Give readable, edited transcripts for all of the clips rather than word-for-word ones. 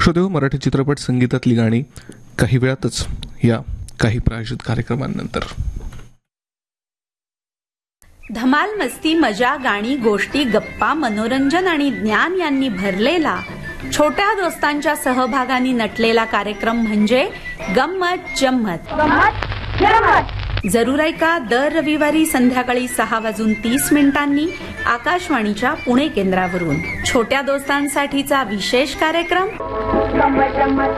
श्रोतेहो, मराठी चित्रपट संगीतातली गाणी काही वेळातच या काही प्रायोजित कार्यक्रमांनंतर. धमाल, मस्ती, मजा, गाणी, गोष्टी, गप्पा, मनोरंजन आणि ज्ञान यांनी भरलेला छोट्या दोस्तांच्या सहभागाने नटलेला कार्यक्रम म्हणजे गंमत जम्मत. जरूर ऐका दर रविवारी संध्याकाळी 6:30 आकाशवाणीच्या पुणे केंद्रावरून छोट्या दोस्तांसाठीचा विशेष कार्यक्रम गंमत जम्मत.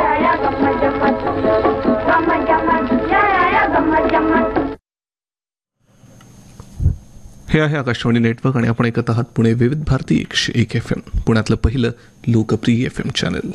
हे आहे आकाशवाणी नेटवर्क आणि आपण ऐकत आहात पुणे विविध भारती 101 FM, पुण्यातलं पहिलं लोकप्रिय FM चॅनल.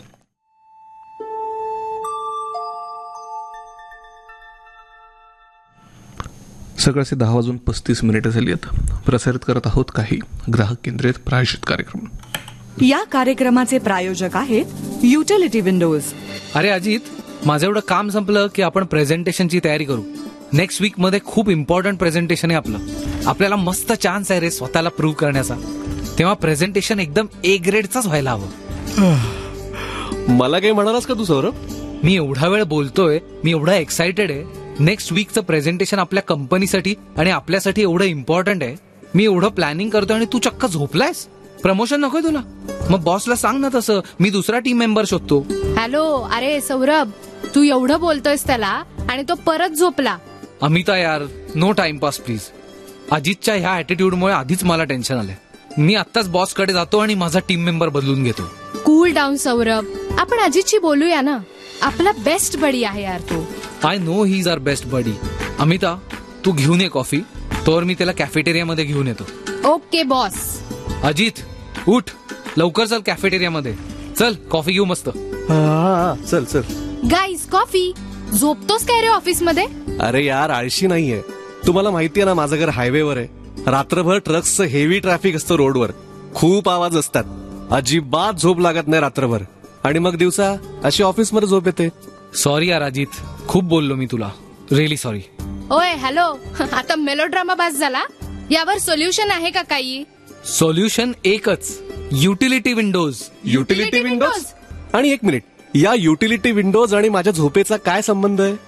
सकाळचे 10:35 झाली आहेत. प्रसारित करत आहोत काही ग्राहक केंद्रित प्रायोजित कार्यक्रम. या कार्यक्रमाचे प्रायोजक आहेत युटिलिटी विंडोज. अरे अजित, माझं एवढं काम संपलं की आपण प्रेझेंटेशनची तयारी करू. नेक्स्ट वीक मध्ये खूप इम्पॉर्टंट प्रेझेंटेशन आहे आपलं. आपल्याला मस्त चान्स आहे रे स्वतःला प्रूव्ह करण्याचा. तेव्हा प्रेझेंटेशन एकदम ए ग्रेडचाच व्हायला हवं. मला काही म्हणालास का तू सौरभ? मी एवढा वेळ बोलतोय, मी एवढा एक्साइटेड आहे. नेक्स्ट वीकचं प्रेझेंटेशन आपल्या कंपनीसाठी आणि आपल्यासाठी एवढं इम्पॉर्टंट आहे. मी एवढं प्लॅनिंग करतोय आणि तू चक्क झोपलायस. प्रमोशन नकोय तुला? मग बॉसला सांग ना तसं, मी दुसरा टीम मेंबर शोधतो. हॅलो, अरे सौरभ, तू एवढं बोलतोयस त्याला आणि तो परत झोपला. अमिता यार, नो टाइमपास प्लीज. अजितच्या ह्या ॲटिट्यूडमुळे आधीच मला टेन्शन आलंय. मी आत्ताच बॉसकडे जातो आणि माझा टीम मेंबर बदलून घेतो. कूल डाऊन सौरभ, आपण अजितशी बोलूया ना. आपला बेस्ट बडी आहे यार तो. I know he is our best buddy. Amita, तू घेऊन ये कॉफी. तर मी त्याला कॅफेटेरियामध्ये घेऊन येतो. Okay boss. अजित, उठ लवकर, चल कॅफेटेरियामध्ये. चल कॉफी घेऊ मस्त. चल चल. Guys, coffee. झोपतोस काय रे ऑफिस मध्ये? अरे यार, आळशी नाहीये. तुम्हाला माहितीये ना, माझं घर हायवेवर आहे. रात्रभर ट्रक्सचं हेवी ट्रॅफिक असतं रोडवर. खूप आवाज असतात. अजिबात झोप लागत नाही रात्रभर. आणि मग दिवसा अशी ऑफिसमध्ये झोप येते. सॉरी यार अजित, खूप बोललो मी तुला. Really sorry. ओय हॅलो, आता मेलोड्रामा बस झाला. यावर सोल्युशन आहे का काही? सोल्युशन एकच, युटिलिटी विंडोज. Utility Windows? आणि एक मिनिट, या युटिलिटी विंडोज आणि माझ्या झोपेचा काय संबंध आहे?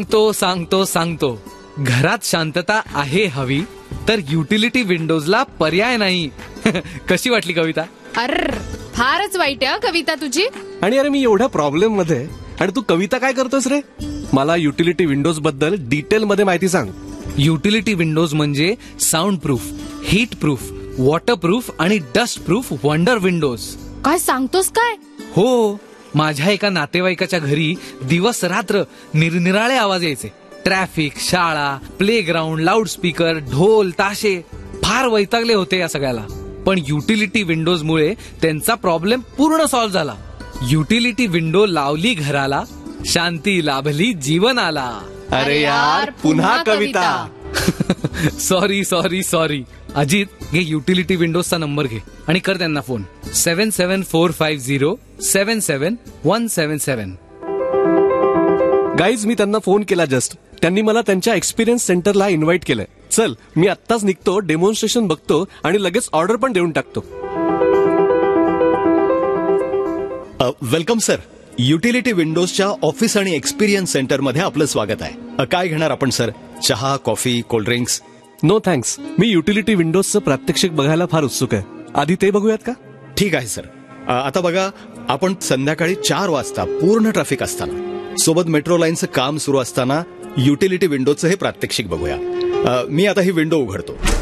सांगतो. घरात शांतता आहे हवी तर युटिलिटी विंडोजला पर्याय नाही. कशी वाटली कविता? अरे फारच वाईट आहे कविता तुझी. आणि अरे, मी एवढ्या प्रॉब्लेम मध्ये आणि तू कविता काय करतोस रे? मला युटिलिटी विंडोज बद्दल डिटेल मध्ये माहिती सांग. युटिलिटी विंडोज म्हणजे sound proof, heat proof, water proof आणि डस्ट प्रूफ वंडर विंडोज. काय सांगतोस काय? हो, माझ्या एका नातेवाईकाच्या घरी दिवस रात्र निरनिराळे आवाज यायचे. ट्रॅफिक, शाळा, प्लेग्राऊंड, लाऊडस्पीकर, ढोल, ताशे. फार वैतागले होते या सगळ्याला. पण युटिलिटी विंडोज मुळे त्यांचा प्रॉब्लेम पूर्ण सॉल्व्ह झाला. युटिलिटी विंडो लावली घराला, शांती लाभली जीवनाला. अरे यार, पुन्हा कविता. सॉरी. अजित, घे युटिलिटी विंडोजचा नंबर घे आणि कर त्यांना फोन. 7745077177. गाईज, मी त्यांना फोन केला जस्ट. त्यांनी मला त्यांच्या एक्सपिरियन्स सेंटरला इन्व्हाइट केलंय. चल, मी आत्ताच निघतो, डेमॉन्स्ट्रेशन बघतो आणि लगेच ऑर्डर पण देऊन टाकतो. Welcome sir. युटिलिटी विंडोजच्या ऑफिस आणि एक्सपिरियन्स सेंटरमध्ये आपलं स्वागत आहे. काय घेणार आपण सर? चहा, कॉफी, कोल्ड्रिंक्स? No thanks. मी युटिलिटी विंडोजचं प्रात्यक्षिक बघायला फार उत्सुक आहे. आधी ते बघूयात का? ठीक आहे सर. आता बघा, आपण संध्याकाळी 4 वाजता पूर्ण ट्रॅफिक असताना, सोबत मेट्रो लाईनचं काम सुरू असताना युटिलिटी विंडोजचं हे प्रात्यक्षिक बघूया. मी आता ही विंडो उघडतो.